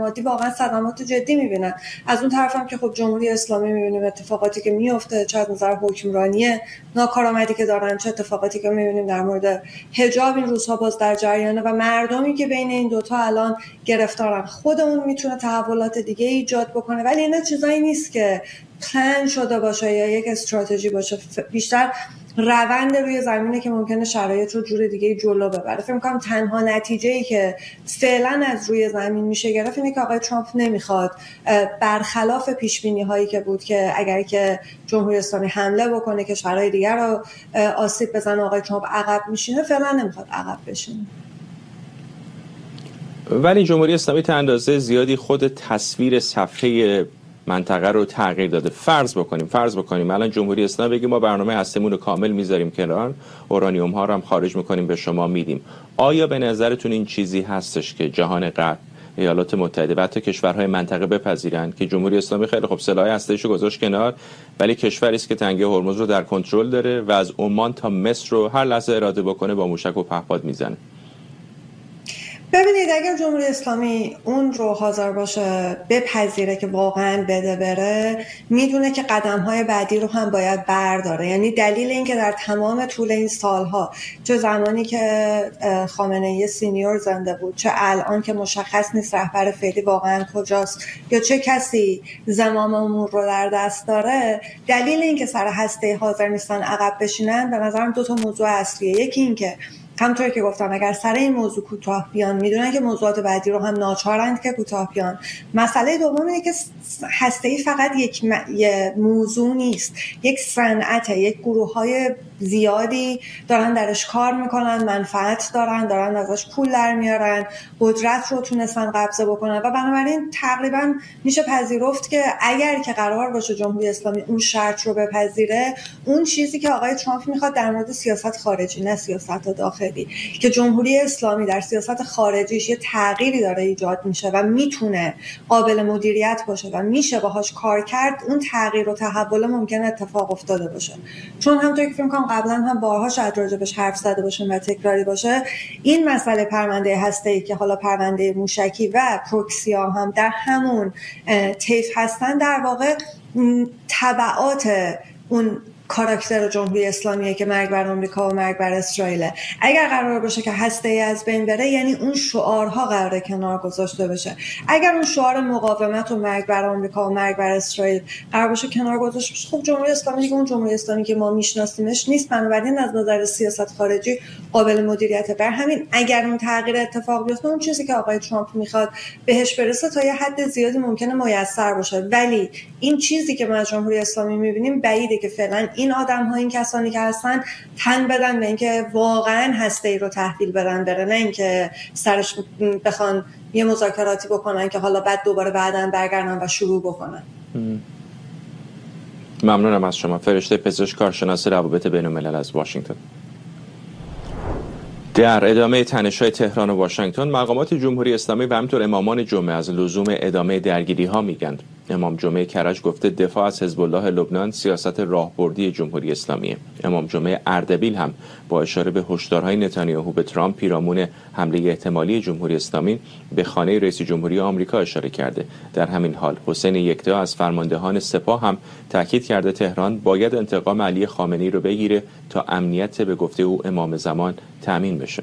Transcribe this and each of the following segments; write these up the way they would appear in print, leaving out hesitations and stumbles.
مادی واقعا صدمات جدی میبینن. از اون طرف هم که خب جمهوری اسلامی میبینیم اتفاقاتی که میفته، چه از نظر حکمرانی ناکارآمدی که دارن، چه اتفاقاتی که میبینیم در مورد حجاب این روزها باز در جریانه و مردمی که بین این دوتا الان گرفتارن. خود اون میتونه تحولات دیگه ایجاد بکنه، ولی اینا چیزایی نیست که پلان شده باشه یا یک استراتژی باشه، بیشتر روند روی زمینه که ممکنه شرایط رو جور دیگه جلو ببره. فکر می‌کنم تنها نتیجه‌ای که فعلا از روی زمین میشه گرفت اینه که آقای ترامپ نمیخواد برخلاف پیش‌بینی‌هایی که بود که اگر که جمهوری اسلامی حمله بکنه کشورهای دیگر رو آسیب بزنه آقای ترامپ عقب میشینه، فعلا نمیخواد عقب بشینه. ولی جمهوری اسلامی تا اندازه زیادی خود تصویر صفحه منطقه رو تغییر داده. فرض بکنیم الان جمهوری اسلامی بگه ما برنامه هستیمون رو کامل میذاریم کنار، اورانیوم ها رو هم خارج میکنیم به شما میدیم. آیا به نظرتون این چیزی هستش که جهان غرب، ایالات متحده و حتی کشورهای منطقه بپذیرند که جمهوری اسلامی خیلی خوب سلاح هسته‌ایشو گذاشت کنار، ولی کشوری است که تنگه هرمز رو در کنترل داره و از عمان تا مصر رو هر لحظه اراده بکنه با موشک و پهپاد میزنه؟ ببینید اگر جمهوری اسلامی اون رو حاضر باشه بپذیره که واقعا بده بره، میدونه که قدم‌های بعدی رو هم باید برداره. یعنی دلیل این که در تمام طول این سالها، چه زمانی که خامنه‌ای سینیور زنده بود، چه الان که مشخص نیست رهبر فعلی واقعا کجاست یا چه کسی زمام امور رو در دست داره، دلیل این که سر هسته حاضر نیستن عقب بشینن به نظرم دو تا موضوع اصلیه. یکی این که همونطور که گفتم اگر سر این موضوع کوتاه بیان میدونن که موضوعات بعدی رو هم ناچارند که کوتاه بیان. مسئله دوم اینه که هسته‌ای فقط یک موضوع نیست، یک صنعته، یک گروه‌های زیادی دارن درش کار میکنن، منفعت دارن ازش پول در میارن، قدرت رو تونستن قبضه بکنن و بنابراین تقریبا میشه پذیرفت که اگر که قرار باشه جمهوری اسلامی اون شرط رو بپذیره، اون چیزی که آقای ترامپ میخواد در مورد سیاست خارجی نه سیاست داخلی، که جمهوری اسلامی در سیاست خارجیش یه تغییری داره ایجاد میشه و میتونه قابل مدیریت باشه و میشه باهاش کار کرد، اون تغییر و تحول ممکنه اتفاق افتاده باشه. چون همونطور که فکر می‌کنم قبلا هم بارها شاید راجبش حرف زده باشیم و تکراری باشه، این مسئله پرونده هسته‌ای که حالا پرونده موشکی و پروکسیا هم در همون طیف هستن، در واقع تبعات اون کاراکتر جمهوری اسلامیه که مرگ بر آمریکا و مرگ بر اسرائیل. اگر قرار باشه که هسته‌ای از بین بره، یعنی اون شعارها قراره کنار گذاشته بشه. اگر اون شعار مقاومت و مرگ بر آمریکا و مرگ بر اسرائیل قرار باشه کنار گذاشته بشه، خب جمهوری اسلامی دیگه اون جمهوری اسلامی که ما میشناسیمش نیست، بنابراین از نظر سیاست خارجی قابل مدیریته. بر همین اگر اون تغییر اتفاق بیفته، اون چیزی که آقای ترامپ میخواد بهش برسه تا یه حد زیادی ممکنه میسر باشه، ولی این چیزی که ما از جمهوری اسلامی میبینیم بعیده که فعلا این آدم‌ها، این کسانی که هستن تن بدن به اینکه واقعا هسته‌ای رو تحویل بدن بره، نه اینکه سرش بخوان یه مذاکراتی بکنن که حالا بعد دوباره بعداً برگردن و شروع بکنن. ممنونم از شما. فرشته پزشک، کارشناس روابط بین‌الملل از واشنگتن. در ادامه تنش‌های تهران و واشنگتن، مقامات جمهوری اسلامی و همینطور امامان جمعه از لزوم ادامه درگیری‌ها میگن. امام جمعه کرج گفته دفاع از حزب الله لبنان سیاست راهبردی جمهوری اسلامی. امام جمعه اردبیل هم با اشاره به هشدارهای نتانیاهو به ترامپ پیرامون حمله احتمالی جمهوری اسلامی به خانه رئیس جمهوری آمریکا اشاره کرده. در همین حال حسین یکتا از فرماندهان سپاه هم تاکید کرده تهران باید انتقام علی خامنه‌ای رو بگیره تا امنیت به گفته او امام زمان تامین بشه.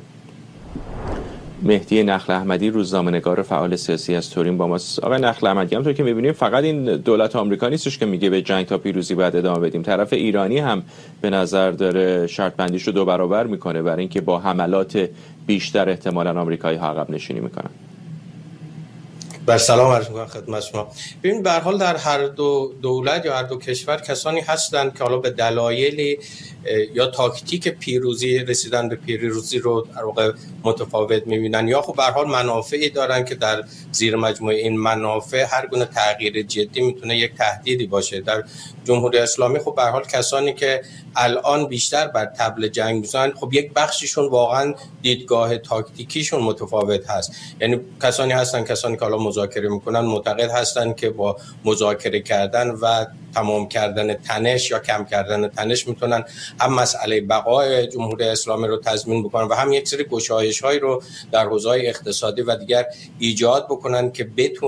مهدی نخل احمدی، روزنامه‌نگار فعال سیاسی از تورین با ماست. آقای نخل احمدی، همونطور که می‌بینیم فقط این دولت آمریکا نیستش که میگه به جنگ تا پیروزی باید ادامه بدیم. طرف ایرانی هم به نظر داره شرط بندیش رو 2 برابر میکنه برای اینکه با حملات بیشتر احتمالاً آمریکایی‌ها عقب نشینی میکنن. بر سلام عرض می‌کنم خدمت شما. ببین به هر حال در هر دو دولت یا هر دو کشور کسانی هستند که حالا به دلایلی یا تاکتیک پیروزی رسیدن به پیروزی رو در واقع متفاوت می‌بینن، یا خب به هر حال منافعی دارن که در زیر مجموعه این منافع هر گونه تغییر جدی میتونه یک تهدیدی باشه. در جمهوری اسلامی خب به هر حال کسانی که الان بیشتر بر طبل جنگ می‌زنن، خب یک بخششون واقعا دیدگاه تاکتیکیشون متفاوت هست. یعنی کسانی هستن کسانی که حالا مذاکره میکنن معتقد هستن که با مذاکره کردن و تمام کردن تنش یا کم کردن تنش میتونن هم مسئله بقای جمهوری اسلامی رو تضمین بکنن و هم یک سری گشایش‌هایی رو در حوزه‌های اقتصادی و دیگر ایجاد بکنن که بتونن